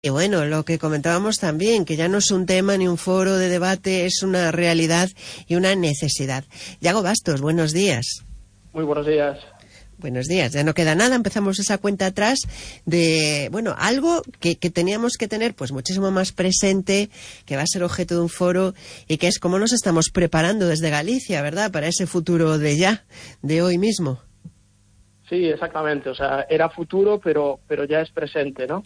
Y bueno, lo que comentábamos también, que ya no es un tema ni un foro de debate, es una realidad y una necesidad. Yago Bastos, buenos días. Muy buenos días. Buenos días, ya no queda nada, empezamos esa cuenta atrás de, bueno, algo que teníamos que tener pues muchísimo más presente, que va a ser objeto de un foro y que es cómo nos estamos preparando desde Galicia, ¿verdad?, para ese futuro de ya, de hoy mismo. Sí, exactamente, o sea, era futuro, pero ya es presente, ¿no?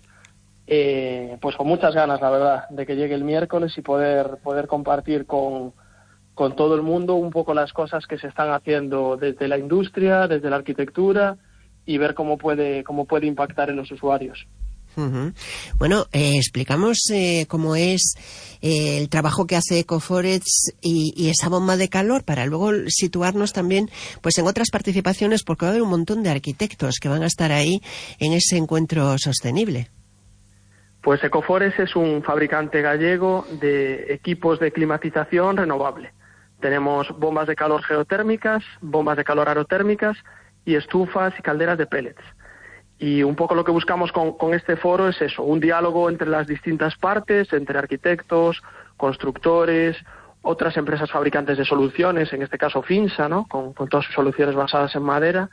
Pues con muchas ganas, la verdad, de que llegue el miércoles y poder compartir con todo el mundo un poco las cosas que se están haciendo desde la industria, desde la arquitectura y ver cómo puede impactar en los usuarios. Uh-huh. Bueno, explicamos cómo es el trabajo que hace Ecoforest y esa bomba de calor para luego situarnos también pues en otras participaciones, porque va a haber un montón de arquitectos que van a estar ahí en ese encuentro sostenible. Pues Ecoforest es un fabricante gallego de equipos de climatización renovable. Tenemos bombas de calor geotérmicas, bombas de calor aerotérmicas y estufas y calderas de pellets. Y un poco lo que buscamos con este foro es eso, un diálogo entre las distintas partes, entre arquitectos, constructores, otras empresas fabricantes de soluciones, en este caso Finsa, ¿no?, con todas sus soluciones basadas en madera,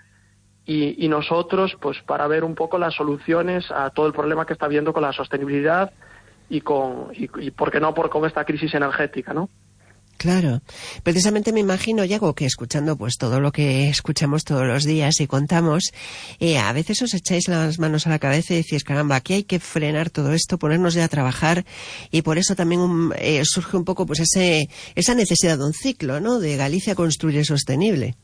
y nosotros, pues para ver un poco las soluciones a todo el problema que está habiendo con la sostenibilidad y por qué no, con esta crisis energética, ¿no? Claro, precisamente me imagino, Yago, que escuchando pues todo lo que escuchamos todos los días y contamos, a veces os echáis las manos a la cabeza y decís, caramba, aquí hay que frenar todo esto, ponernos ya a trabajar, y por eso también surge un poco pues esa necesidad de un ciclo, ¿no?, de Galicia Construye Sostenible.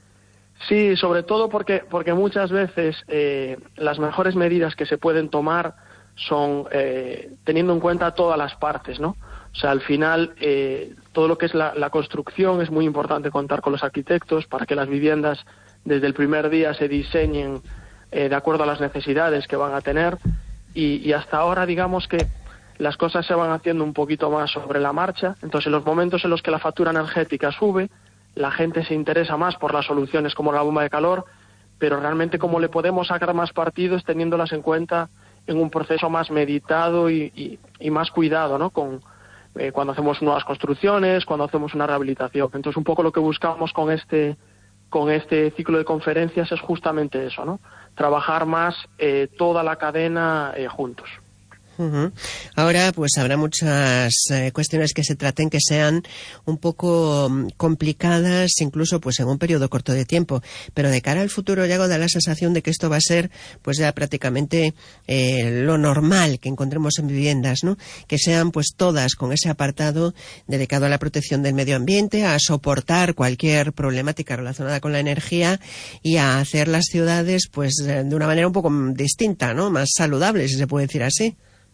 Sí, sobre todo porque muchas veces las mejores medidas que se pueden tomar son teniendo en cuenta todas las partes, ¿no? O sea, al final todo lo que es la construcción es muy importante contar con los arquitectos para que las viviendas desde el primer día se diseñen de acuerdo a las necesidades que van a tener y hasta ahora digamos que las cosas se van haciendo un poquito más sobre la marcha. Entonces, en los momentos en los que la factura energética sube, la gente se interesa más por las soluciones como la bomba de calor, pero realmente cómo le podemos sacar más partido es teniéndolas en cuenta en un proceso más meditado y más cuidado, ¿no?, cuando hacemos nuevas construcciones, cuando hacemos una rehabilitación. Entonces, un poco lo que buscamos con este ciclo de conferencias es justamente eso, ¿no?, trabajar más toda la cadena juntos. Uh-huh. Ahora pues habrá muchas cuestiones que se traten que sean un poco complicadas, incluso pues en un periodo corto de tiempo, pero de cara al futuro, Yago, da la sensación de que esto va a ser pues ya prácticamente lo normal que encontremos en viviendas, ¿no?, que sean pues todas con ese apartado dedicado a la protección del medio ambiente, a soportar cualquier problemática relacionada con la energía y a hacer las ciudades pues de una manera un poco distinta, ¿no?, más saludable, si se puede decir así.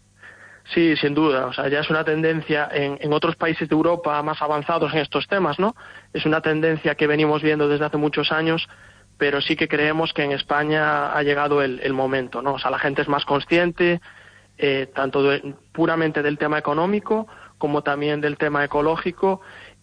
Sí, sin duda. O sea, ya es una tendencia en otros países de Europa más avanzados en estos temas, ¿no? Es una tendencia que venimos viendo desde hace muchos años, pero sí que creemos que en España ha llegado el momento, ¿no? O sea, la gente es más consciente, tanto puramente del tema económico como también del tema ecológico,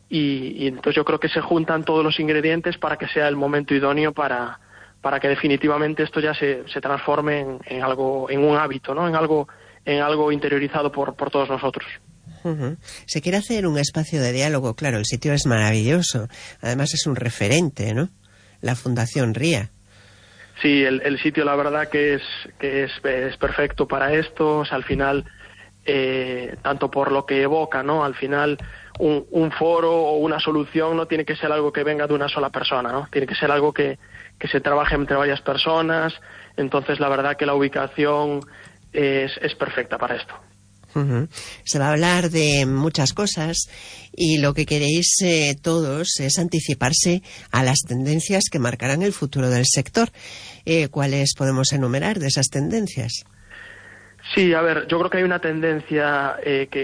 y entonces yo creo que se juntan todos los ingredientes para que sea el momento idóneo para que definitivamente esto ya se transforme en algo, en un hábito, ¿no?, en algo interiorizado por todos nosotros. Uh-huh. Se quiere hacer un espacio de diálogo, claro, el sitio es maravilloso, además es un referente, ¿no?, la Fundación RIA. Sí, el sitio la verdad que es perfecto para esto. O sea, al final, tanto por lo que evoca, ¿no?, al final un foro o una solución no tiene que ser algo que venga de una sola persona, ¿no?, tiene que ser algo que se trabaje entre varias personas. Entonces la verdad que la ubicación es perfecta para esto. Uh-huh. Se va a hablar de muchas cosas y lo que queréis todos es anticiparse a las tendencias que marcarán el futuro del sector. ¿Cuáles podemos enumerar de esas tendencias? Sí, a ver, yo creo que hay una tendencia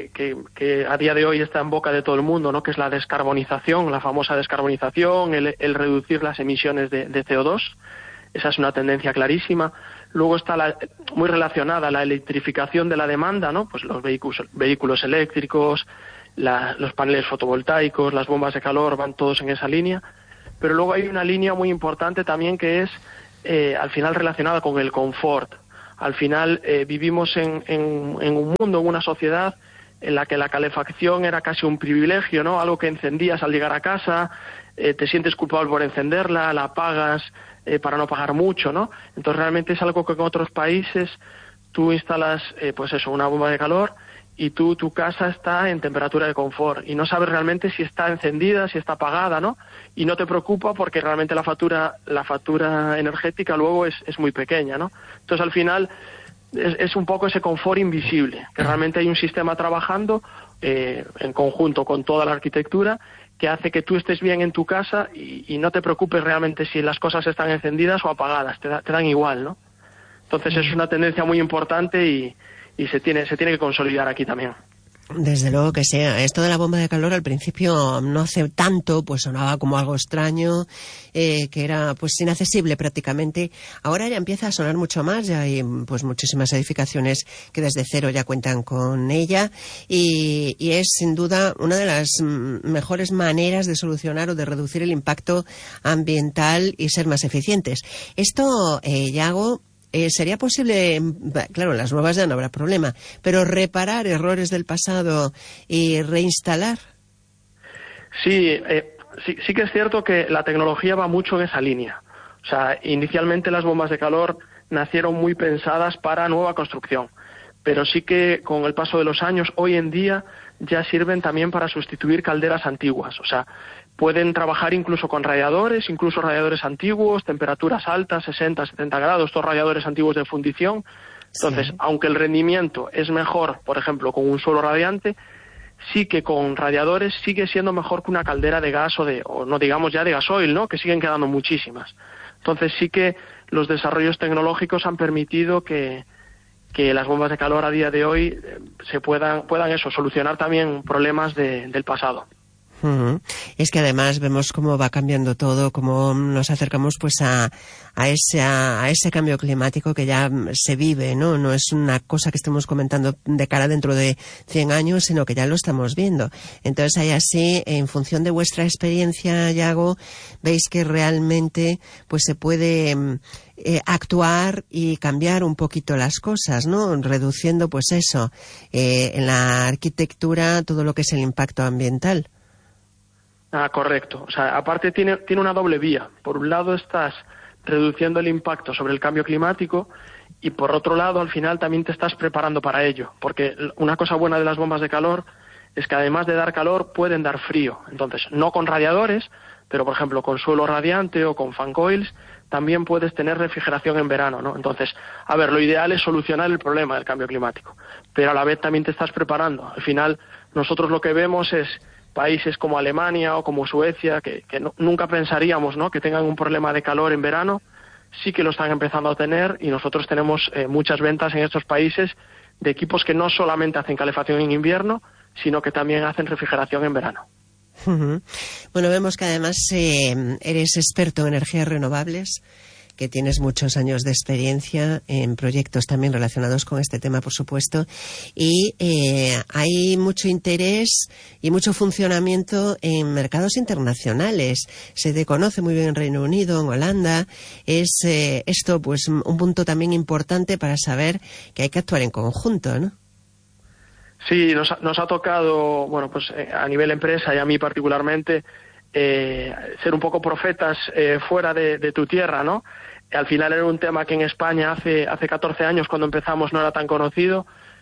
que a día de hoy está en boca de todo el mundo, ¿no?, que es la descarbonización, la famosa descarbonización, el reducir las emisiones de CO2. Esa es una tendencia clarísima. Luego está muy relacionada la electrificación de la demanda, ¿no?, pues los vehículos eléctricos, los paneles fotovoltaicos, las bombas de calor, van todos en esa línea. Pero luego hay una línea muy importante también que es al final relacionada con el confort. Al final vivimos en un mundo, en una sociedad en la que la calefacción era casi un privilegio, ¿no? Algo que encendías al llegar a casa, te sientes culpable por encenderla, la apagas para no pagar mucho, ¿no? Entonces realmente es algo que en otros países tú instalas, pues eso, una bomba de calor y tu casa está en temperatura de confort y no sabes realmente si está encendida, si está apagada, ¿no? Y no te preocupa porque realmente la factura energética luego es muy pequeña, ¿no? Entonces al final es un poco ese confort invisible, que realmente hay un sistema trabajando en conjunto con toda la arquitectura que hace que tú estés bien en tu casa y no te preocupes realmente si las cosas están encendidas o apagadas, te dan igual, ¿no? Entonces es una tendencia muy importante y se tiene que consolidar aquí también. Desde luego que sea. Esto de la bomba de calor al principio no hace tanto, pues sonaba como algo extraño, que era pues inaccesible prácticamente. Ahora ya empieza a sonar mucho más, ya hay pues muchísimas edificaciones que desde cero ya cuentan con ella y es sin duda una de las mejores maneras de solucionar o de reducir el impacto ambiental y ser más eficientes. Esto, Yago, ¿sería posible, claro, las nuevas ya no habrá problema, pero reparar errores del pasado y reinstalar? Sí que es cierto que la tecnología va mucho en esa línea. O sea, inicialmente las bombas de calor nacieron muy pensadas para nueva construcción, pero sí que con el paso de los años, hoy en día, ya sirven también para sustituir calderas antiguas. O sea, pueden trabajar incluso con radiadores, incluso radiadores antiguos, temperaturas altas, 60, 70 grados, estos radiadores antiguos de fundición. Entonces, sí, aunque el rendimiento es mejor, por ejemplo, con un suelo radiante, sí que con radiadores sigue siendo mejor que una caldera de gas o no digamos ya de gasoil, ¿no? Que siguen quedando muchísimas. Entonces sí que los desarrollos tecnológicos han permitido que las bombas de calor a día de hoy se puedan eso, solucionar también problemas del pasado. Es que además vemos cómo va cambiando todo, cómo nos acercamos pues a ese cambio climático que ya se vive, ¿no? No es una cosa que estemos comentando de cara dentro de 100 años, sino que ya lo estamos viendo. Entonces ahí así, en función de vuestra experiencia, Yago, veis que realmente pues se puede actuar y cambiar un poquito las cosas, ¿no? Reduciendo pues eso, en la arquitectura todo lo que es el impacto ambiental. Correcto. O sea, aparte tiene una doble vía. Por un lado estás reduciendo el impacto sobre el cambio climático y por otro lado al final también te estás preparando para ello. Porque una cosa buena de las bombas de calor es que además de dar calor pueden dar frío. Entonces, no con radiadores, pero por ejemplo con suelo radiante o con fan coils también puedes tener refrigeración en verano, ¿no? Entonces, a ver, lo ideal es solucionar el problema del cambio climático, pero a la vez también te estás preparando. Al final, nosotros lo que vemos es países como Alemania o como Suecia, que nunca pensaríamos, ¿no?, que tengan un problema de calor en verano, sí que lo están empezando a tener y nosotros tenemos muchas ventas en estos países de equipos que no solamente hacen calefacción en invierno, sino que también hacen refrigeración en verano. Bueno, vemos que además eres experto en energías renovables, que tienes muchos años de experiencia en proyectos también relacionados con este tema, por supuesto, y hay mucho interés y mucho funcionamiento en mercados internacionales. Se te conoce muy bien en Reino Unido, en Holanda. Es esto pues un punto también importante para saber que hay que actuar en conjunto, ¿no? Sí, nos ha tocado, bueno, pues a nivel empresa y a mí particularmente, ser un poco profetas fuera de tu tierra, ¿no? Al final era un tema que en España hace 14 años cuando empezamos no era tan conocido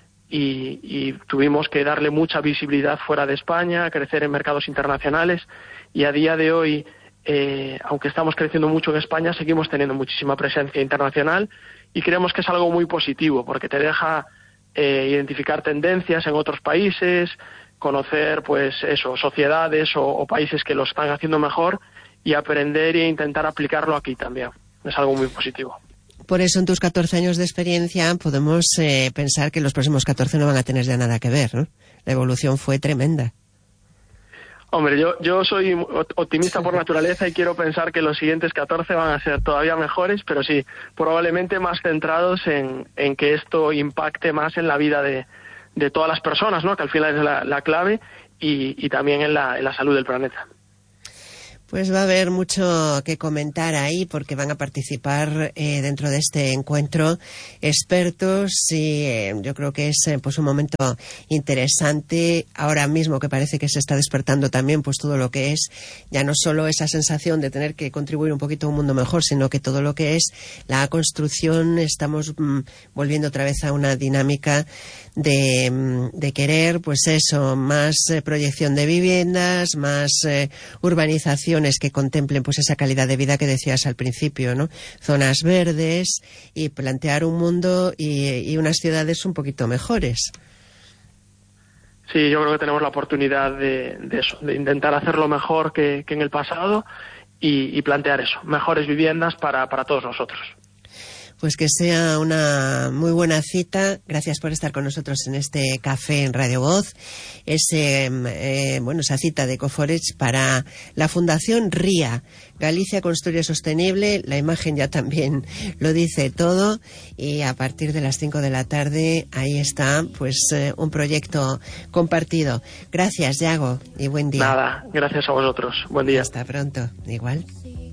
y tuvimos que darle mucha visibilidad fuera de España, crecer en mercados internacionales y a día de hoy, aunque estamos creciendo mucho en España, seguimos teniendo muchísima presencia internacional y creemos que es algo muy positivo porque te deja identificar tendencias en otros países, conocer pues eso, sociedades o países que lo están haciendo mejor y aprender e intentar aplicarlo aquí también. Es algo muy positivo. Por eso en tus 14 años de experiencia podemos pensar que los próximos 14 no van a tener ya nada que ver, ¿no? La evolución fue tremenda. Hombre, yo soy optimista por naturaleza y quiero pensar que los siguientes 14 van a ser todavía mejores, pero sí, probablemente más centrados en que esto impacte más en la vida de todas las personas, ¿no? Que al final es la clave y también en la salud del planeta. Pues va a haber mucho que comentar ahí porque van a participar dentro de este encuentro expertos y yo creo que es pues un momento interesante ahora mismo que parece que se está despertando también pues todo lo que es ya no solo esa sensación de tener que contribuir un poquito a un mundo mejor, sino que todo lo que es la construcción, estamos volviendo otra vez a una dinámica de querer, pues eso, más proyección de viviendas, más urbanizaciones que contemplen pues esa calidad de vida que decías al principio, ¿no? Zonas verdes y plantear un mundo y unas ciudades un poquito mejores. Sí, yo creo que tenemos la oportunidad de eso, de intentar hacerlo mejor que en el pasado y plantear eso, mejores viviendas para todos nosotros. Pues que sea una muy buena cita. Gracias por estar con nosotros en este café en Radio Voz. Esa cita de Ecoforage para la Fundación RIA, Galicia Construye Sostenible. La imagen ya también lo dice todo. Y a partir de las 5 de la tarde, ahí está, pues un proyecto compartido. Gracias, Yago, y buen día. Nada, gracias a vosotros. Buen día. Hasta pronto. Igual.